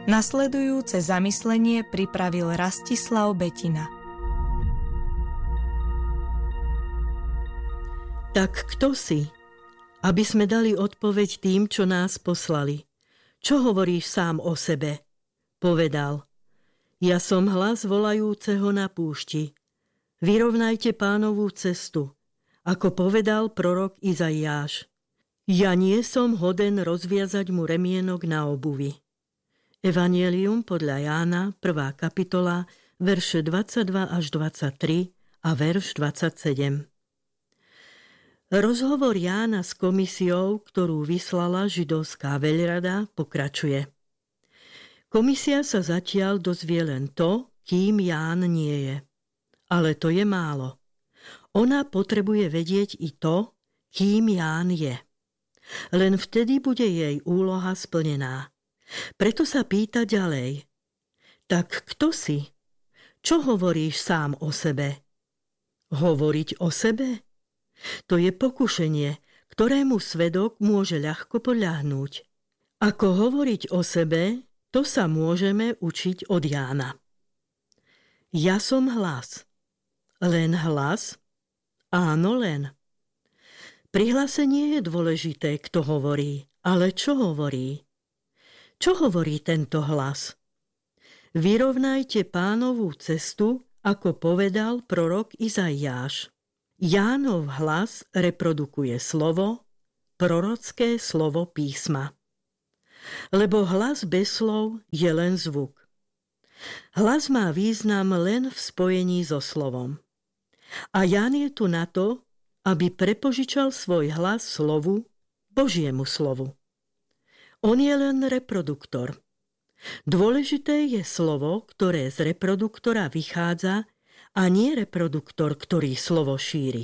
Nasledujúce zamyslenie pripravil Rastislav Betina. Tak kto si? Aby sme dali odpoveď tým, čo nás poslali. Čo hovoríš sám o sebe? Povedal: Ja som hlas volajúceho na púšti. Vyrovnajte Pánovu cestu, ako povedal prorok Izaiáš. Ja nie som hoden rozviazať mu remienok na obuvi. Evanjelium podľa Jána, 1. kapitola, verše 22 až 23 a verš 27. Rozhovor Jána s komisiou, ktorú vyslala židovská veľrada, pokračuje. Komisia sa zatiaľ dozvie len to, kým Ján nie je. Ale to je málo. Ona potrebuje vedieť i to, kým Ján je. Len vtedy bude jej úloha splnená. Preto sa pýta ďalej. Tak kto si? Čo hovoríš sám o sebe? Hovoriť o sebe? To je pokušenie, ktorému svedok môže ľahko podľahnúť. Ako hovoriť o sebe, to sa môžeme učiť od Jána. Ja som hlas. Len hlas? Áno, len. Prihlásenie je dôležité, kto hovorí, ale čo hovorí? Čo hovorí tento hlas? Vyrovnajte Pánovú cestu, ako povedal prorok Izaiáš. Jánov hlas reprodukuje slovo, prorocké slovo písma. Lebo hlas bez slov je len zvuk. Hlas má význam len v spojení so slovom. A Ján je tu na to, aby prepožičal svoj hlas slovu, Božiemu slovu. On je len reproduktor. Dôležité je slovo, ktoré z reproduktora vychádza, a nie reproduktor, ktorý slovo šíri.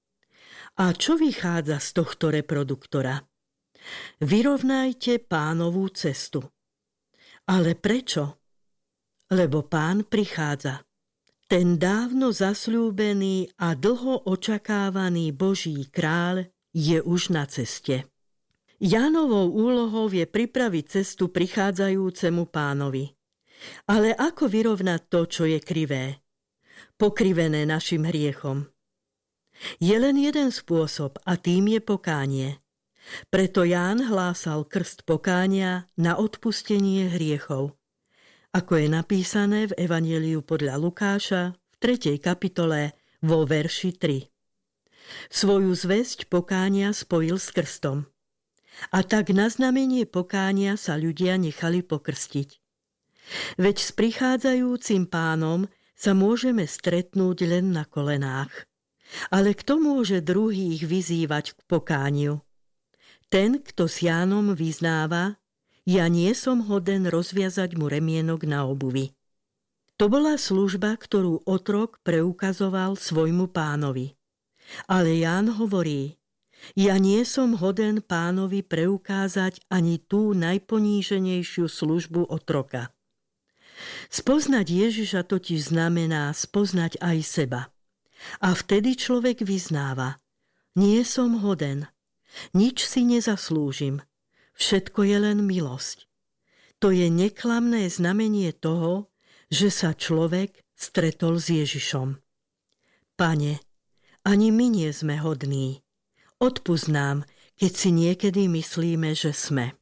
A čo vychádza z tohto reproduktora? Vyrovnajte Pánovú cestu. Ale prečo? Lebo Pán prichádza. Ten dávno zasľúbený a dlho očakávaný Boží kráľ je už na ceste. Jánovou úlohou je pripraviť cestu prichádzajúcemu Pánovi. Ale ako vyrovnať to, čo je krivé? Pokrivené našim hriechom. Je len jeden spôsob a tým je pokánie. Preto Ján hlásal krst pokánia na odpustenie hriechov. Ako je napísané v Evanjeliu podľa Lukáša v 3. kapitole vo verši 3. Svoju zvesť pokánia spojil s krstom. A tak na znamenie pokánia sa ľudia nechali pokrstiť. Veď s prichádzajúcim Pánom sa môžeme stretnúť len na kolenách. Ale kto môže druhých vyzývať k pokániu? Ten, kto s Jánom vyznáva: Ja nie som hoden rozviazať mu remienok na obuvi. To bola služba, ktorú otrok preukazoval svojmu pánovi. Ale Ján hovorí: Ja nie som hoden Pánovi preukázať ani tú najponíženejšiu službu otroka. Spoznať Ježiša totiž znamená spoznať aj seba. A vtedy človek vyznáva: Nie som hoden, nič si nezaslúžim, všetko je len milosť. To je neklamné znamenie toho, že sa človek stretol s Ježišom. Pane, ani my nie sme hodní. Odpusť nám, keď si niekedy myslíme, že sme.